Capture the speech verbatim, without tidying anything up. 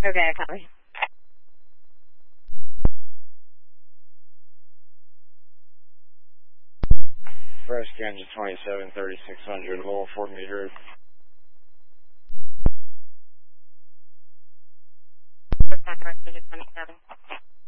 Okay, I copy. Fresh Kansas twenty-seven thirty-six hundred, Lowell Fort Meade. twenty-seven.